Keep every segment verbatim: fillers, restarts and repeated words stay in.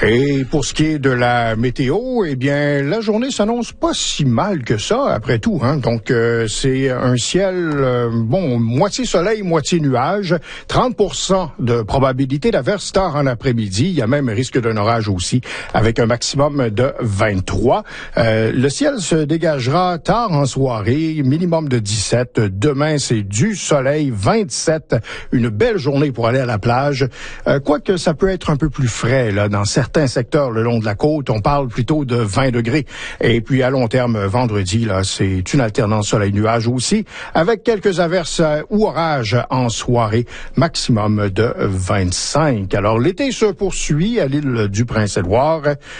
Et pour ce qui est de la météo, eh bien, la journée s'annonce pas si mal que ça, après tout. Hein? Donc, euh, c'est un ciel, euh, bon, moitié soleil, moitié nuage, trente pour cent de probabilité d'averse tard en après-midi. Il y a même risque d'un orage aussi, avec un maximum de vingt-trois. Euh, le ciel se dégagera tard en soirée, minimum de dix-sept. Demain, c'est du soleil, vingt-sept. Une belle journée pour aller à la plage. Euh, quoique ça peut être un peu plus frais, là, dans certains secteurs le long de la côte. On parle plutôt de vingt degrés. Et puis, à long terme, vendredi, là, c'est une alternance soleil-nuage aussi, avec quelques averses ou orages en soirée, maximum de vingt-cinq. Alors, l'été se poursuit à l'île du Prince-Édouard,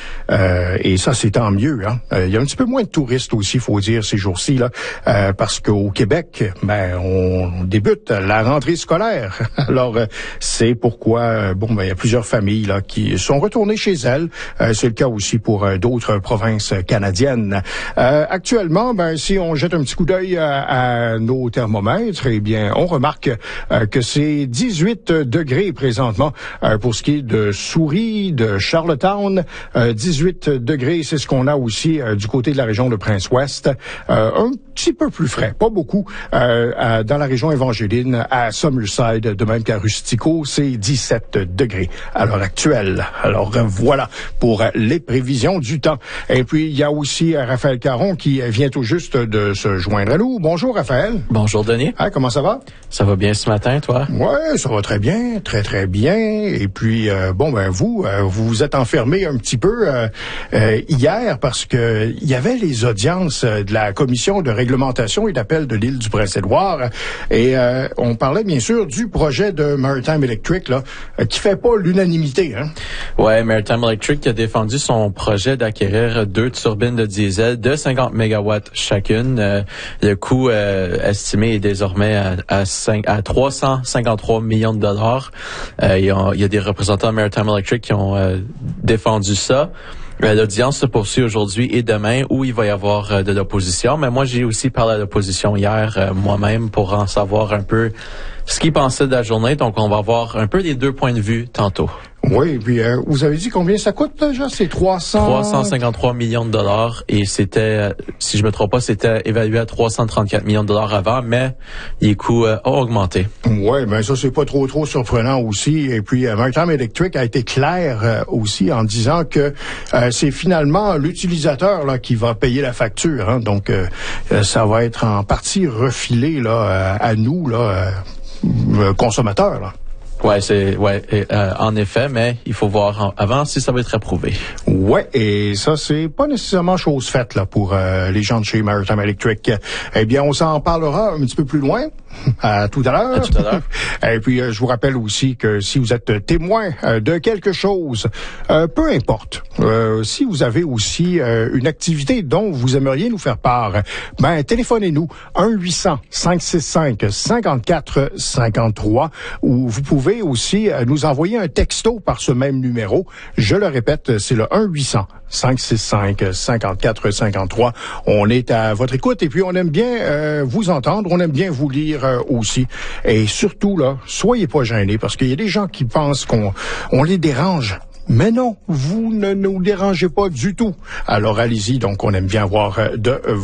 euh, et ça, c'est tant mieux. Hein. Euh, il y a un petit peu moins de touristes aussi, faut dire, ces jours-ci, là, euh, parce qu'au Québec, ben, on débute la rentrée scolaire. Alors, euh, c'est pourquoi, euh, bon, ben, il y a plusieurs familles là qui sont retournées chez elles. Euh, c'est le cas aussi pour euh, d'autres provinces canadiennes. Euh, actuellement, ben, si on jette un petit coup d'œil à, à nos thermomètres, eh bien, on remarque euh, que c'est dix-huit degrés présentement euh, pour ce qui est de Souris, de Charlottetown. Euh, dix-huit degrés, c'est ce qu'on a aussi euh, du côté de la région de Prince-Ouest. Euh, un petit peu plus frais, pas beaucoup, euh, à, dans la région évangéline, à Summerside, de même qu'à Rustico, c'est dix-sept degrés à l'heure actuelle. Alors voilà pour les prévisions du temps. Et puis, il y a aussi Raphaël Caron qui vient tout juste de se joindre à nous. Bonjour, Raphaël. Bonjour, Denis. Hein, comment ça va? Ça va bien ce matin, toi? Ouais, ça va très bien, très, très bien. Et puis, euh, bon, ben vous, euh, vous vous êtes enfermé un petit peu euh, euh, hier parce que il y avait les audiences de la Commission de réglementation et d'appel de l'île du Prince-Édouard. Et euh, on parlait, bien sûr, du projet de Maritime Electric, là, euh, qui fait pas l'unanimité, hein? Ouais, Maritime Electric qui a défendu son projet d'acquérir deux turbines de diesel de cinquante mégawatts chacune. Euh, le coût euh, estimé est désormais à, à, cinq, à trois cent cinquante-trois millions de dollars. Euh, il, y a, il y a des représentants de Maritime Electric qui ont euh, défendu ça. L'audience se poursuit aujourd'hui et demain où il va y avoir euh, de l'opposition. Mais moi, j'ai aussi parlé à l'opposition hier euh, moi-même pour en savoir un peu ce qu'ils pensaient de la journée. Donc, on va voir un peu les deux points de vue tantôt. Oui, puis euh, vous avez dit combien ça coûte déjà? C'est trois cents... trois cent cinquante-trois millions de dollars et c'était, si je me trompe pas, c'était évalué à trois cent trente-quatre millions de dollars avant, mais les coûts euh, ont augmenté. Oui, mais ça, c'est pas trop, trop surprenant aussi. Et puis, euh, Maritime Electric a été clair euh, aussi en disant que euh, c'est finalement l'utilisateur là qui va payer la facture. Hein. Donc, euh, ça va être en partie refilé là à nous, là, euh, consommateurs, là. Ouais, c'est ouais, et, euh, en effet, mais il faut voir en, avant si ça va être approuvé. Ouais, et ça c'est pas nécessairement chose faite là pour euh, les gens de chez Maritime Electric. Eh bien, on s'en parlera un petit peu plus loin. À tout à l'heure. À tout à l'heure. Et puis, euh, je vous rappelle aussi que si vous êtes témoin euh, de quelque chose, euh, peu importe, euh, si vous avez aussi euh, une activité dont vous aimeriez nous faire part, ben téléphonez-nous un huit cents cinq six cinq cinquante-quatre cinquante-trois ou vous pouvez aussi euh, nous envoyer un texto par ce même numéro. Je le répète, c'est le un huit cents cinq six cinq cinquante-quatre cinquante-trois. On est à votre écoute et puis on aime bien euh, vous entendre, on aime bien vous lire euh, aussi. Et surtout, là, soyez pas gênés parce qu'il y a des gens qui pensent qu'on on les dérange. Mais non, vous ne nous dérangez pas du tout. Alors allez-y, donc on aime bien voir de